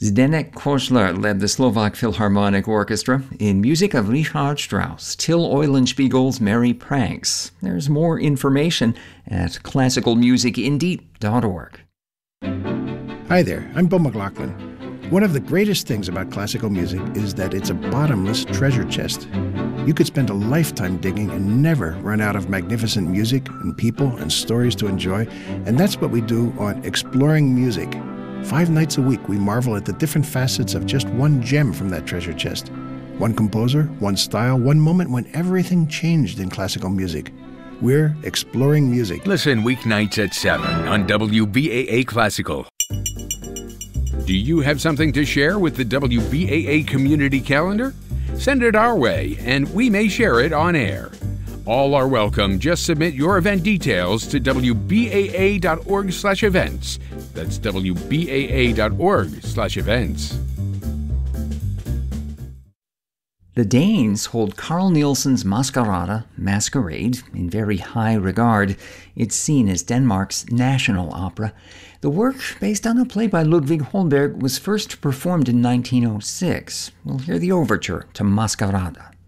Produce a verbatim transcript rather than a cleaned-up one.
Zdeněk Kožler led the Slovak Philharmonic Orchestra in music of Richard Strauss, Till Eulenspiegel's Merry Pranks. There's more information at classical music indie dot org. Hi there, I'm Bo McLaughlin. One of the greatest things about classical music is that it's a bottomless treasure chest. You could spend a lifetime digging and never run out of magnificent music and people and stories to enjoy, and that's what we do on Exploring Music. Five nights a week, we marvel at the different facets of just one gem from that treasure chest. One composer, one style, one moment when everything changed in classical music. We're Exploring Music. Listen weeknights at seven on W B A A Classical. Do you have something to share with the W B A A community calendar? Send it our way, and we may share it on air. All are welcome. Just submit your event details to W B A A dot org slash events. That's W B A A dot org slash events. The Danes hold Carl Nielsen's Maskarada, Masquerade, in very high regard. It's seen as Denmark's national opera. The work, based on a play by Ludwig Holberg, was first performed in nineteen oh six. We'll hear the overture to Maskarada.